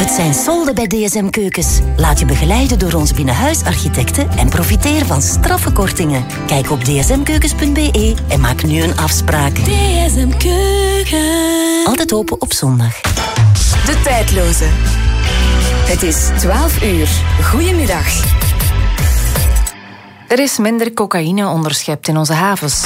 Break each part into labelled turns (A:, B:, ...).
A: Het zijn solden bij DSM Keukens. Laat je begeleiden door onze binnenhuisarchitecten en profiteer van straffe kortingen. Kijk op dsmkeukens.be en maak nu een afspraak.
B: DSM Keukens.
A: Altijd open op zondag.
C: De Tijdloze. Het is 12 uur. Goedemiddag.
D: Er is minder cocaïne onderschept in onze havens.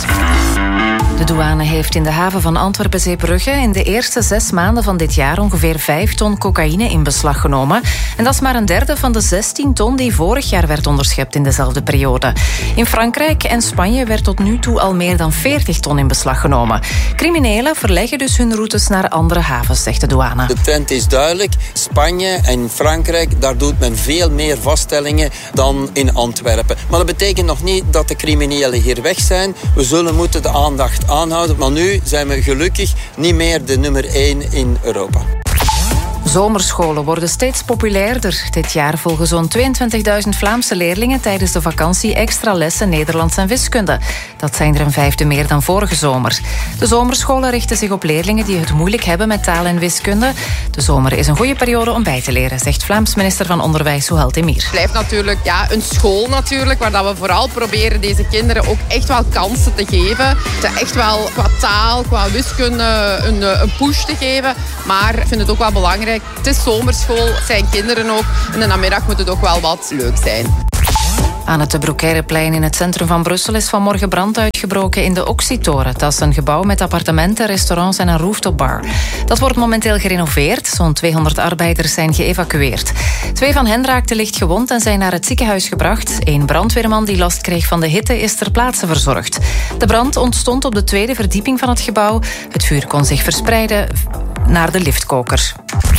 D: De douane heeft in de haven van Antwerpen-Zeebrugge in de eerste 6 maanden van dit jaar ongeveer 5 ton cocaïne in beslag genomen. En dat is maar een derde van de 16 ton die vorig jaar werd onderschept in dezelfde periode. In Frankrijk en Spanje werd tot nu toe al meer dan 40 ton in beslag genomen. Criminelen verleggen dus hun routes naar andere havens, zegt de douane.
E: De trend is duidelijk. Spanje en Frankrijk, daar doet men veel meer vaststellingen dan in Antwerpen. Maar dat betekent nog niet dat de criminelen hier weg zijn. We zullen moeten de aandacht aanhouden, maar nu zijn we gelukkig niet meer de nummer 1 in Europa.
D: Zomerscholen worden steeds populairder. Dit jaar volgen zo'n 22.000 Vlaamse leerlingen tijdens de vakantie extra lessen Nederlands en wiskunde. Dat zijn er een 5e meer dan vorige zomer. De zomerscholen richten zich op leerlingen die het moeilijk hebben met taal en wiskunde. De zomer is een goede periode om bij te leren, zegt Vlaams minister van Onderwijs Souhelte Emir.
F: Het blijft natuurlijk een school natuurlijk, waar dat we vooral proberen deze kinderen ook echt wel kansen te geven. Echt wel qua taal, qua wiskunde een push te geven. Maar ik vind het ook wel belangrijk. Het is zomerschool, het zijn kinderen ook. En in de namiddag moet het ook wel wat leuk zijn.
D: Aan het De Broekheireplein in het centrum van Brussel is vanmorgen brand uitgebroken in de Oxytoren. Dat is een gebouw met appartementen, restaurants en een rooftopbar. Dat wordt momenteel gerenoveerd. Zo'n 200 arbeiders zijn geëvacueerd. 2 van hen raakten licht gewond en zijn naar het ziekenhuis gebracht. 1 brandweerman die last kreeg van de hitte is ter plaatse verzorgd. De brand ontstond op de 2e verdieping van het gebouw. Het vuur kon zich verspreiden naar de liftkoker.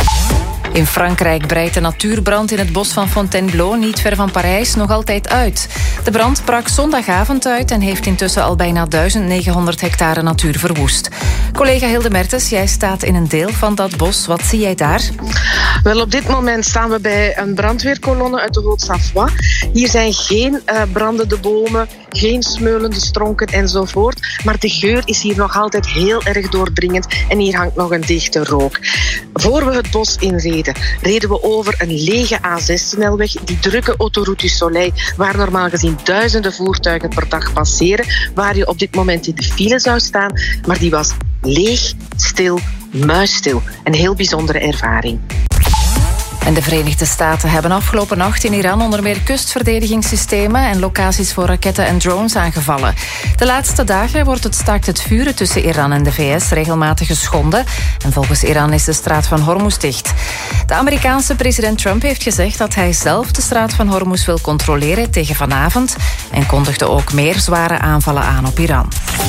D: In Frankrijk breidt de natuurbrand in het bos van Fontainebleau, niet ver van Parijs, nog altijd uit. De brand brak zondagavond uit en heeft intussen al bijna 1900 hectare natuur verwoest. Collega Hilde Mertens, jij staat in een deel van dat bos. Wat zie jij daar?
G: Wel, op dit moment staan we bij een brandweerkolonne uit de Haute-Savoie. Hier zijn geen brandende bomen, geen smeulende stronken enzovoort. Maar de geur is hier nog altijd heel erg doordringend en hier hangt nog een dichte rook. Voor we het bos inreden, reden we over een lege A6-snelweg, die drukke Autoroute du Soleil, waar normaal gezien duizenden voertuigen per dag passeren, waar je op dit moment in de file zou staan, maar die was leeg, stil, muisstil. Een heel bijzondere ervaring.
D: En de Verenigde Staten hebben afgelopen nacht in Iran onder meer kustverdedigingssystemen en locaties voor raketten en drones aangevallen. De laatste dagen wordt het staakt het vuren tussen Iran en de VS regelmatig geschonden. En volgens Iran is de straat van Hormuz dicht. De Amerikaanse president Trump heeft gezegd dat hij zelf de straat van Hormuz wil controleren tegen vanavond en kondigde ook meer zware aanvallen aan op Iran.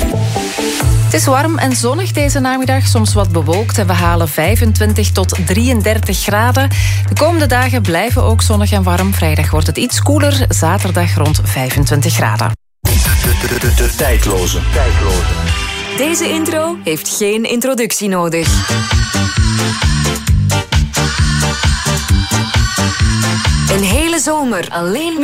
D: Het is warm en zonnig deze namiddag, soms wat bewolkt en we halen 25 tot 33 graden. De komende dagen blijven ook zonnig en warm. Vrijdag wordt het iets koeler, zaterdag rond 25 graden.
H: De tijdloze.
C: Deze intro heeft geen introductie nodig. Een hele zomer alleen